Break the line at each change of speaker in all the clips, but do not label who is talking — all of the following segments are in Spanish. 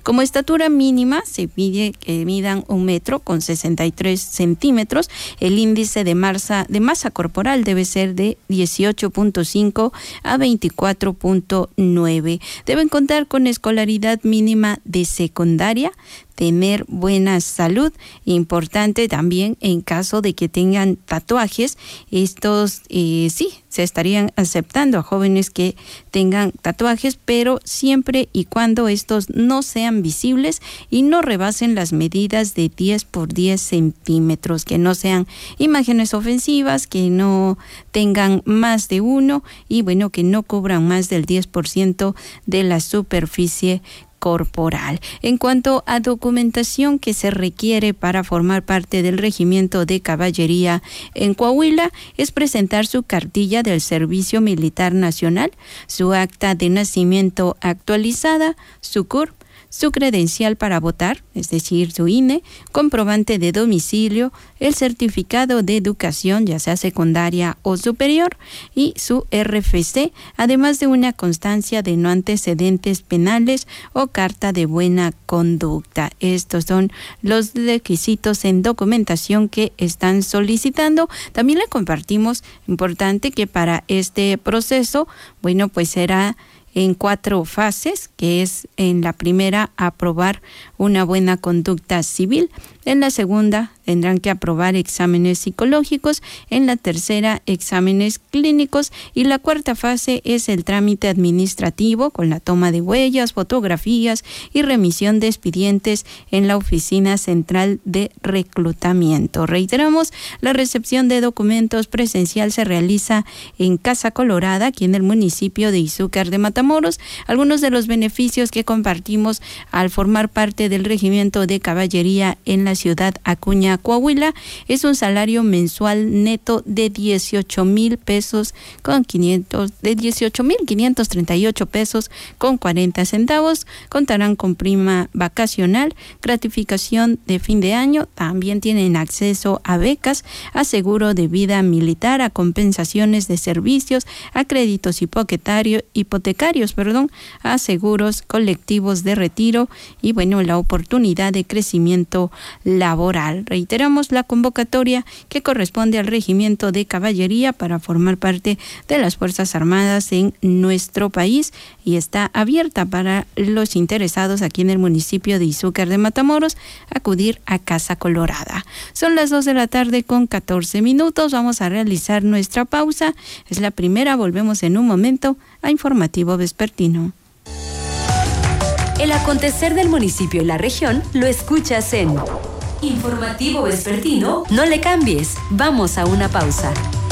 Como estatura mínima se pide que midan 1,63 m. El índice de masa corporal debe ser de 18.5 a 24.9. Deben contar con escolaridad mínima de secundaria, tener buena salud. Importante también en caso de que tengan tatuajes, estos sí se estarían aceptando a jóvenes que tengan tatuajes, pero siempre y cuando estos no sean visibles y no rebasen las medidas de 10 por 10 centímetros, que no sean imágenes ofensivas, que no tengan más de uno y bueno, que no cubran más del 10% de la superficie corporal. En cuanto a documentación que se requiere para formar parte del Regimiento de Caballería en Coahuila, es presentar su cartilla del Servicio Militar Nacional, su acta de nacimiento actualizada, su CURP, su credencial para votar, es decir, su INE, comprobante de domicilio, el certificado de educación, ya sea secundaria o superior, y su RFC, además de una constancia de no antecedentes penales o carta de buena conducta. Estos son los requisitos en documentación que están solicitando. También le compartimos, importante, que para este proceso, bueno, pues será en 4 fases, que es en la primera aprobar una buena conducta civil, en la segunda tendrán que aprobar exámenes psicológicos, en la tercera exámenes clínicos y la cuarta fase es el trámite administrativo con la toma de huellas, fotografías y remisión de expedientes en la Oficina Central de Reclutamiento. Reiteramos, la recepción de documentos presencial se realiza en Casa Colorada, aquí en el municipio de Izúcar de Matamoros. Algunos de los beneficios que compartimos al formar parte del Regimiento de Caballería en la ciudad Acuña, Coahuila, es un salario mensual neto de 18,000 pesos con 18,538 pesos con 40 centavos. Contarán con prima vacacional, gratificación de fin de año, también tienen acceso a becas, a seguro de vida militar, a compensaciones de servicios, a créditos hipotecarios, a seguros colectivos de retiro y bueno, la oportunidad de crecimiento laboral. Reiteramos la convocatoria que corresponde al Regimiento de Caballería para formar parte de las Fuerzas Armadas en nuestro país y está abierta para los interesados aquí en el municipio de Izúcar de Matamoros acudir a Casa Colorada. Son las 2:14 p.m. Vamos a realizar nuestra pausa. Es la primera, volvemos en un momento a Informativo Vespertino.
El acontecer del municipio y la región lo escuchas en Informativo Vespertino. No le cambies, vamos a una pausa.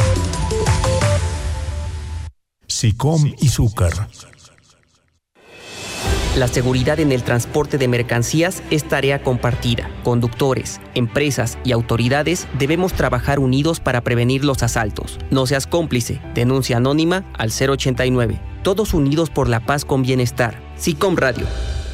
SICOM Izúcar.
La seguridad en el transporte de mercancías es tarea compartida. Conductores, empresas y autoridades debemos trabajar unidos para prevenir los asaltos. No seas cómplice. Denuncia anónima al 089. Todos unidos por la paz con bienestar. SICOM Radio.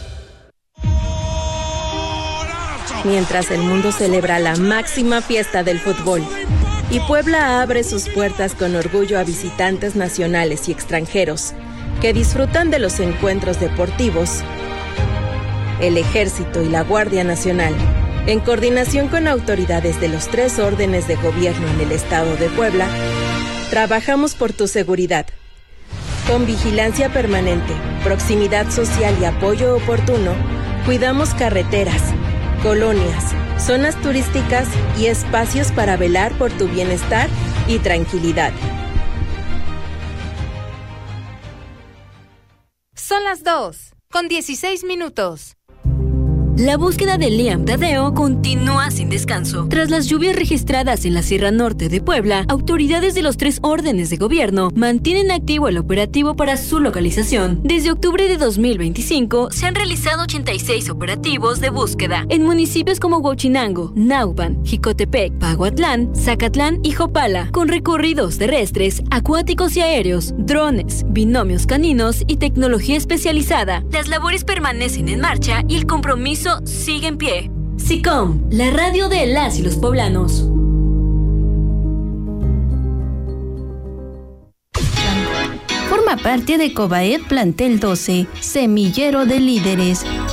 Mientras el mundo celebra la máxima fiesta del fútbol y Puebla abre sus puertas con orgullo a visitantes nacionales y extranjeros que disfrutan de los encuentros deportivos, el Ejército y la Guardia Nacional, en coordinación con autoridades de los 3 órdenes de gobierno en el estado de Puebla, trabajamos por tu seguridad. Con vigilancia permanente, proximidad social y apoyo oportuno, cuidamos carreteras, colonias, zonas turísticas y espacios para velar por tu bienestar y tranquilidad.
Son las 2:16 p.m.
La búsqueda de Liam Tadeo continúa sin descanso. Tras las lluvias registradas en la Sierra Norte de Puebla, autoridades de los 3 órdenes de gobierno mantienen activo el operativo para su localización. Desde octubre de 2025 se han realizado 86 operativos de búsqueda en municipios como Huachinango, Nauban, Jicotepec, Paguatlán, Zacatlán y Jopala, con recorridos terrestres, acuáticos y aéreos, drones, binomios caninos y tecnología especializada. Las labores permanecen en marcha y el compromiso sigue en pie. SICOM, la radio de las y los poblanos.
Forma parte de Cobaed Plantel 12, semillero de líderes.